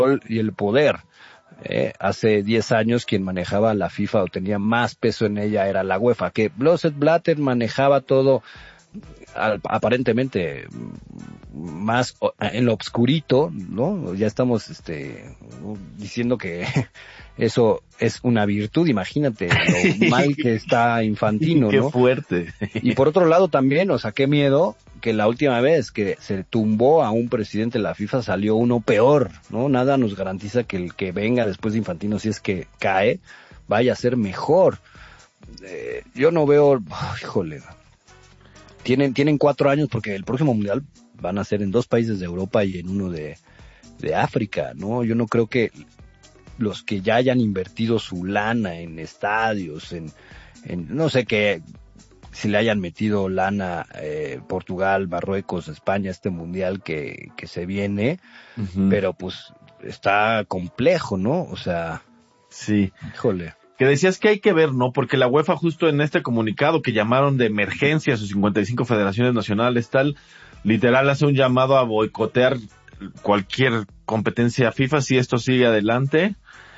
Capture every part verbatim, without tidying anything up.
y el poder. Eh, hace diez años quien manejaba la FIFA o tenía más peso en ella era la UEFA, que Josep Blatter manejaba todo al, aparentemente más en lo obscurito, ¿no? Ya estamos este diciendo que eso es una virtud, imagínate lo mal que está Infantino, Qué ¿no? fuerte. Y por otro lado también, o sea, qué miedo que la última vez que se tumbó a un presidente de la FIFA salió uno peor, ¿no? Nada nos garantiza que el que venga después de Infantino, si es que cae, vaya a ser mejor. Eh, yo no veo, oh, híjole, tienen tienen cuatro años porque el próximo mundial van a ser en dos países de Europa y en uno de, de África, ¿no? Yo no creo que los que ya hayan invertido su lana en estadios, en, en no sé qué, si le hayan metido lana eh, Portugal, Marruecos, España, este mundial que, que se viene, uh-huh. Pero pues está complejo, ¿no? O sea, sí, híjole. Que decías que hay que ver, ¿no? Porque la UEFA justo en este comunicado que llamaron de emergencia a sus cincuenta y cinco federaciones nacionales, tal, literal hace un llamado a boicotear cualquier competencia FIFA si esto sigue adelante.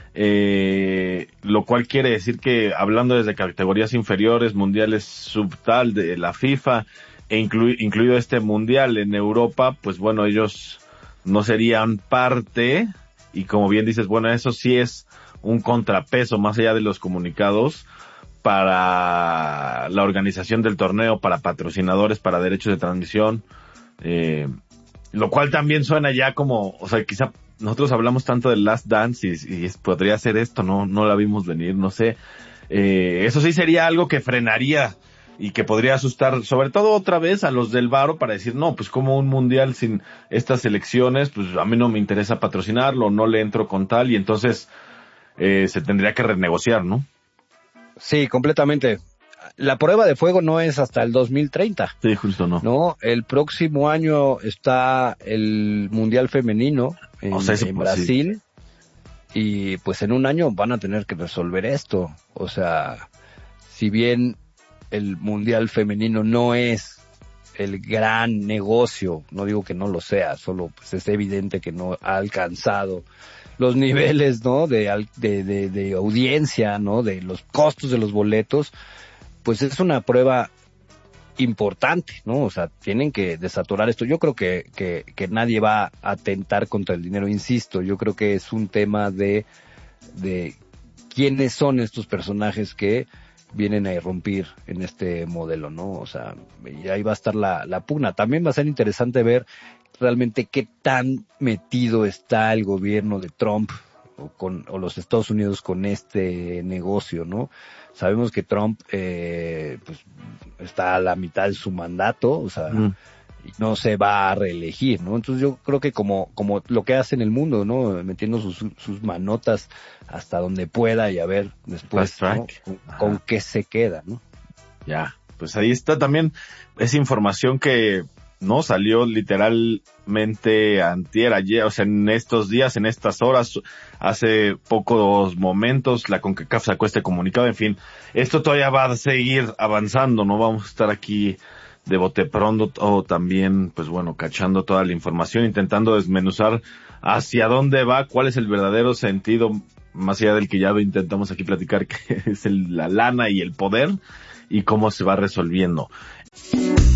Eh, lo cual quiere decir que hablando desde categorías inferiores, mundiales subtal de la FIFA e inclu- incluido este mundial en Europa, pues bueno, ellos no serían parte y como bien dices, bueno, eso sí es un contrapeso más allá de los comunicados para la organización del torneo, para patrocinadores, para derechos de transmisión, eh, lo cual también suena ya como, o sea, quizá nosotros hablamos tanto del Last Dance y, y podría ser esto, no no la vimos venir, no sé. Eh, eso sí sería algo que frenaría y que podría asustar, sobre todo otra vez a los del varo para decir, no, pues como un mundial sin estas elecciones, pues a mí no me interesa patrocinarlo, no le entro con tal y entonces eh, se tendría que renegociar, ¿no? Sí, completamente. La prueba de fuego no es hasta el dos mil treinta. Sí, justo no. No, el próximo año está el Mundial Femenino en, o sea, eso, en Brasil sí. Y pues en un año van a tener que resolver esto. O sea, si bien el Mundial Femenino no es el gran negocio, no digo que no lo sea, solo pues es evidente que no ha alcanzado los niveles, ¿no? De, de, de, de audiencia, ¿no? De los costos de los boletos, pues es una prueba importante, ¿no? O sea, tienen que desaturar esto. Yo creo que, que, que nadie va a atentar contra el dinero, insisto, yo creo que es un tema de, de quiénes son estos personajes que vienen a irrumpir en este modelo, ¿no? O sea, y ahí va a estar la, la pugna. También va a ser interesante ver realmente qué tan metido está el gobierno de Trump o, con, o los Estados Unidos con este negocio, ¿no? Sabemos que Trump eh, pues está a la mitad de su mandato, o sea, mm. no se va a reelegir, ¿no? Entonces yo creo que como como lo que hace en el mundo, ¿no? Metiendo sus sus manotas hasta donde pueda y a ver después, ¿no? con, con qué se queda, ¿no? Ya, pues ahí está también esa información que no salió literalmente antier, ayer, o sea, en estos días, en estas horas, hace pocos momentos, la CONCACAF sacó este comunicado, en fin, esto todavía va a seguir avanzando, no vamos a estar aquí de bote pronto o también, pues bueno, cachando toda la información, intentando desmenuzar hacia dónde va, cuál es el verdadero sentido, más allá del que ya intentamos aquí platicar, que es el, la lana y el poder, y cómo se va resolviendo.